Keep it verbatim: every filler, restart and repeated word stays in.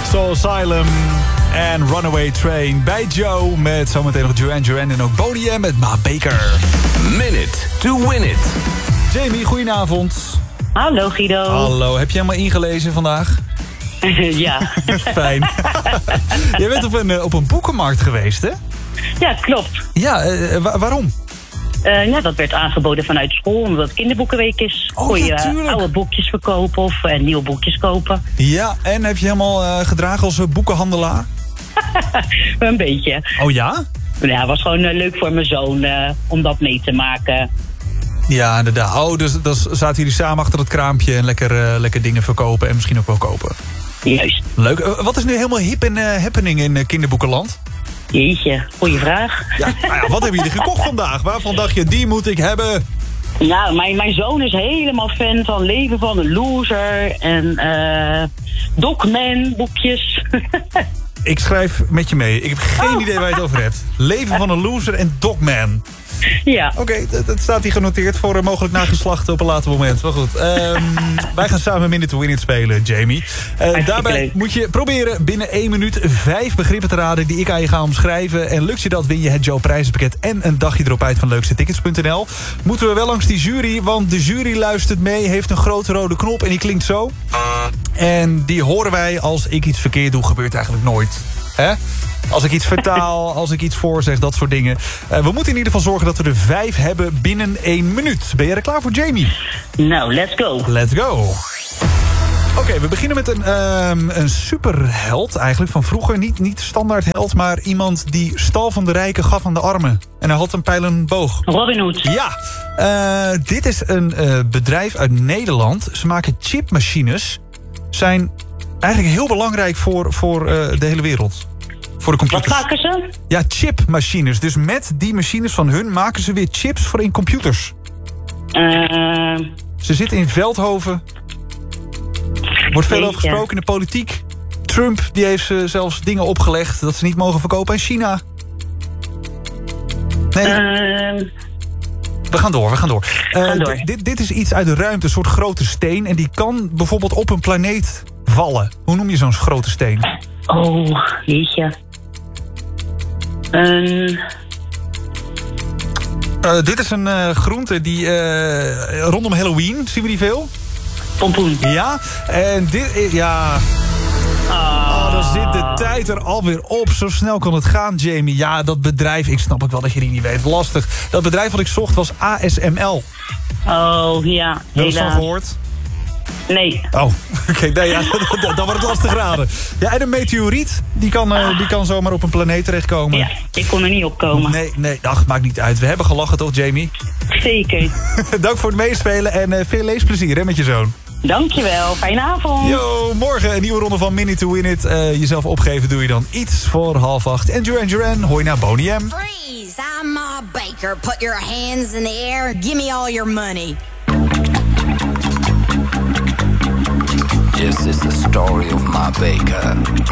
Soul Asylum en Runaway Train bij Joe. Met zometeen nog Duran Duran en ook Boney M met Ma Baker. Minute to win it. Jamie, goedenavond. Hallo Guido. Hallo, heb je helemaal ingelezen vandaag? Ja. Fijn. Je bent op een, op een boekenmarkt geweest, hè? Ja, klopt. Ja, uh, wa- waarom? Uh, ja, dat werd aangeboden vanuit school, omdat het kinderboekenweek is. Oh, Kon je ja, uh, oude boekjes verkopen of uh, nieuwe boekjes kopen. Ja, en heb je helemaal uh, gedragen als uh, boekenhandelaar? Een beetje. Oh ja? Ja, het was gewoon uh, leuk voor mijn zoon uh, om dat mee te maken. Ja, inderdaad. Oh, dus, dus zaten jullie samen achter het kraampje en lekker, uh, lekker dingen verkopen en misschien ook wel kopen. Juist. Leuk. Uh, wat is nu helemaal hip en uh, happening in uh, kinderboekenland? Jeetje, goeie vraag. Ja, nou ja, wat hebben jullie gekocht vandaag? Waarvan dacht je, die moet ik hebben? Nou, mijn, mijn zoon is helemaal fan van Leven van een Loser en uh, Dogman boekjes. Ik schrijf met je mee. Ik heb geen Oh. idee waar je het over hebt. Leven van een Loser en Dogman. Ja. Oké, okay, dat, dat staat hier genoteerd voor uh, mogelijk nageslacht op een later moment. Wel goed. Um, wij gaan samen Minute to Win It spelen, Jamie. Uh, daarbij leuk. moet je proberen binnen één minuut vijf begrippen te raden die ik aan je ga omschrijven. En lukt je dat, win je het Joe prijzenpakket en een dagje erop uit van leukste tickets punt n l. Moeten we wel langs die jury, want de jury luistert mee, heeft een grote rode knop en die klinkt zo. En die horen wij als ik iets verkeerd doe, gebeurt eigenlijk nooit. Hè? Als ik iets vertaal, als ik iets voorzeg, dat soort dingen. Uh, we moeten in ieder geval zorgen dat we er vijf hebben binnen één minuut. Ben je er klaar voor, Jamie? Nou, let's go. Let's go. Oké, okay, we beginnen met een, um, een superheld eigenlijk van vroeger. Niet, niet standaard held, maar iemand die stal van de rijken gaf aan de armen. En hij had een pijl en een boog. Robin Hood. Ja, uh, dit is een uh, bedrijf uit Nederland. Ze maken chipmachines. Zijn eigenlijk heel belangrijk voor, voor uh, de hele wereld. Voor de computers. Wat maken ze? Ja, chipmachines. Dus met die machines van hun maken ze weer chips voor in computers. Uh, ze zitten in Veldhoven. Wordt veel Jeetje. over gesproken in de politiek. Trump die heeft ze zelfs dingen opgelegd dat ze niet mogen verkopen aan China. Nee, uh, we gaan door, we gaan door. Uh, gaan door. D- dit, dit is iets uit de ruimte, een soort grote steen. En die kan bijvoorbeeld op een planeet vallen. Hoe noem je zo'n grote steen? Oh, jeetje. Um, uh, dit is een uh, groente die uh, rondom Halloween, zien we die veel? pompoen. Ja, en dit is, ja... Oh, dan zit de tijd er alweer op. Zo snel kan het gaan, Jamie. Ja, dat bedrijf, ik snap ook wel dat je die niet weet. Lastig. Dat bedrijf wat ik zocht was A S M L. Oh, ja. Heb je er van gehoord? Nee. Oh, oké. Okay, nee, ja, dan wordt het lastig raden. Ja, en een meteoriet, die kan, uh, die kan zomaar op een planeet terechtkomen. Ja, ik kon er niet op komen. Nee, nee, ach, maakt niet uit. We hebben gelachen, toch, Jamie? Zeker. Dank voor het meespelen en uh, veel leesplezier hè, met je zoon. Dankjewel, fijne avond. Yo, morgen een nieuwe ronde van Minute to Win It. Uh, jezelf opgeven doe je dan iets voor half acht. En Duran Duran, hoor je naar Boney M. Freeze, I'm Ma Baker. Put your hands in the air. Give me all your money. This is the story of Ma Baker.